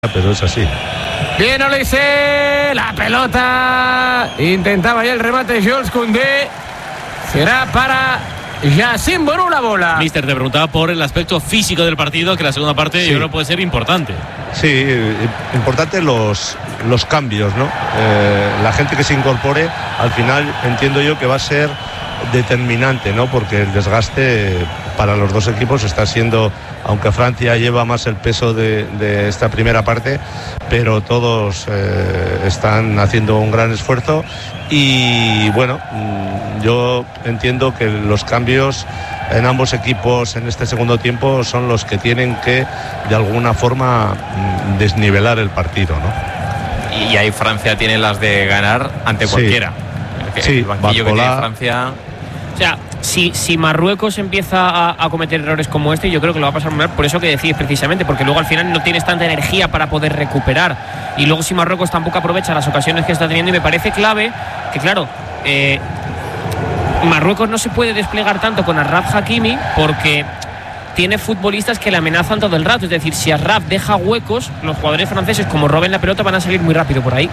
Pero es así. Bien, Olise, la pelota. Intentaba ya el remate Jules Koundé. Será para Yacine Bonu la bola. Mister, te preguntaba por el aspecto físico del partido, que la segunda parte yo creo puede ser importante. Sí, importante los cambios, ¿no? La gente que se incorpore, al final entiendo yo que va a ser determinante, ¿no? Porque el desgaste para los dos equipos está siendo, aunque Francia lleva más el peso de esta primera parte, pero todos están haciendo un gran esfuerzo y bueno, yo entiendo que los cambios en ambos equipos en este segundo tiempo son los que tienen que de alguna forma desnivelar el partido, ¿no? Y ahí Francia tiene las de ganar ante cualquiera. Sí, el banquillo que tiene Francia. O sea, si Marruecos empieza a cometer errores como este, yo creo que lo va a pasar muy mal. Por eso que decís precisamente, porque luego al final no tienes tanta energía para poder recuperar. Y luego si Marruecos tampoco aprovecha las ocasiones que está teniendo, y me parece clave que, claro, Marruecos no se puede desplegar tanto con Achraf Hakimi porque tiene futbolistas que le amenazan todo el rato. Es decir, si Achraf deja huecos, los jugadores franceses, como roben la pelota, van a salir muy rápido por ahí.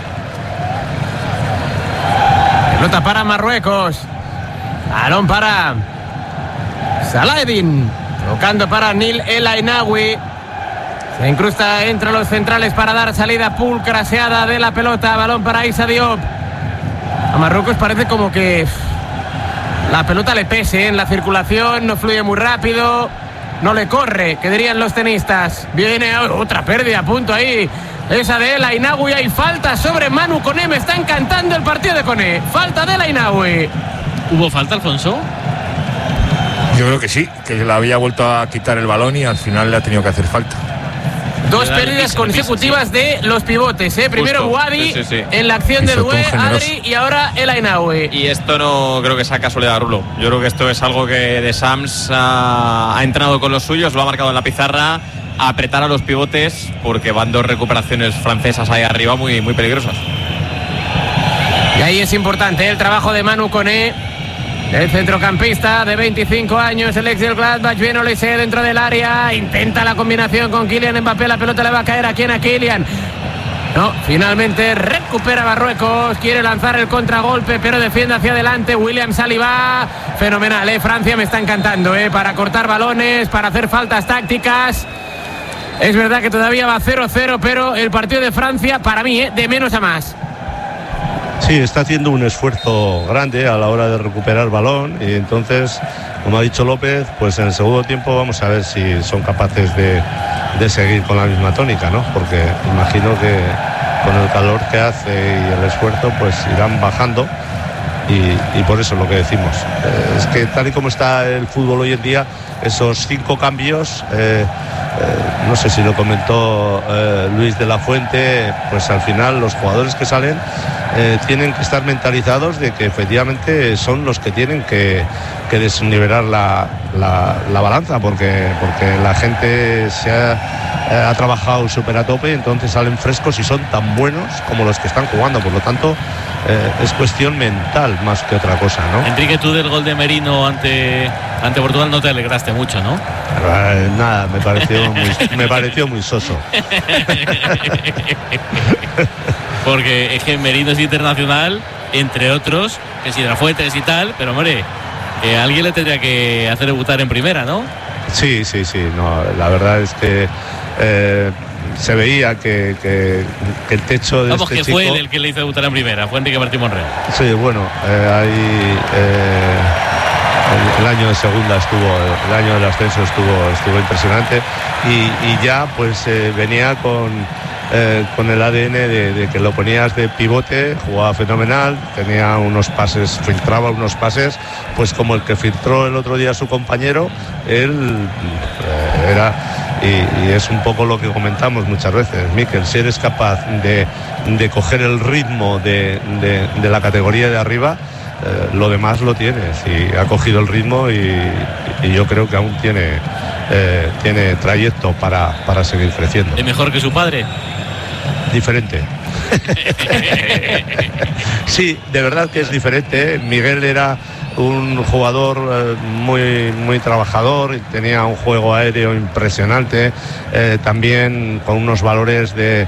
Pelota para Marruecos. Balón para Saladin. Tocando para Nil El Ainaoui. Se incrusta entre los centrales para dar salida pulcraseada de la pelota. Balón para Issa Diop. A Marruecos parece como que la pelota le pese en la circulación. No fluye muy rápido. No le corre, que dirían los tenistas. Viene otra pérdida, punto ahí. Esa de El Ainaoui. Hay falta sobre Manu Koné. Me está encantando el partido de Koné. Falta de El Ainaoui. ¿Hubo falta, Alfonso? Yo creo que sí, que le había vuelto a quitar el balón y al final le ha tenido que hacer falta. Dos pérdidas consecutivas de los pivotes, ¿eh? Primero Wadi en la acción de Doué, Adri, y ahora El Ainaoui. Y esto no creo que sea casualidad, Rulo. Yo creo que esto es algo que De Sams ha entrenado con los suyos, lo ha marcado en la pizarra, a apretar a los pivotes, porque van dos recuperaciones francesas ahí arriba muy, muy peligrosas. Y ahí es importante el trabajo de Manu Koné, el centrocampista de 25 años, el ex del Gladbach. Bien Olise dentro del área, intenta la combinación con Kylian Mbappé, la pelota le va a caer a Kylian. No, finalmente recupera Marruecos, quiere lanzar el contragolpe, pero defiende hacia adelante William Saliba. Fenomenal, Francia me está encantando, para cortar balones, para hacer faltas tácticas. Es verdad que todavía va 0-0, pero el partido de Francia, para mí, de menos a más. Sí, está haciendo un esfuerzo grande a la hora de recuperar el balón y entonces, como ha dicho López, pues en el segundo tiempo vamos a ver si son capaces de seguir con la misma tónica, ¿no? Porque imagino que con el calor que hace y el esfuerzo pues irán bajando y por eso es lo que decimos. Es que tal y como está el fútbol hoy en día, esos 5 cambios, no sé si lo comentó Luis de la Fuente, pues al final los jugadores que salen tienen que estar mentalizados de que efectivamente son los que tienen que desnivelar la balanza, porque la gente se ha trabajado súper a tope, entonces salen frescos y son tan buenos como los que están jugando. Por lo tanto, es cuestión mental más que otra cosa, ¿no? Enrique, tú del gol de Merino ante Portugal no te alegraste mucho, ¿no? Nada, me pareció muy soso. Porque es que Merino es internacional, entre otros, que si de la Fuentes y tal, pero hombre, alguien le tendría que hacer debutar en primera, ¿no? Sí, no, la verdad es que se veía que el techo de vamos, este que chico... fue el que le hizo debutar en primera, fue Enrique Martín Monreal. Sí, bueno, ahí el año de segunda el año del ascenso estuvo impresionante y ya pues venía con el ADN de que lo ponías de pivote, jugaba fenomenal, tenía unos pases, filtraba unos pases, pues como el que filtró el otro día su compañero, él era, y es un poco lo que comentamos muchas veces, Mikel, si eres capaz de coger el ritmo de la categoría de arriba, lo demás lo tienes, y ha cogido el ritmo y yo creo que aún tiene trayecto para seguir creciendo. ¿Es mejor que su padre? Diferente. Sí, de verdad que es diferente. Miguel era un jugador muy trabajador, tenía un juego aéreo impresionante, también con unos valores de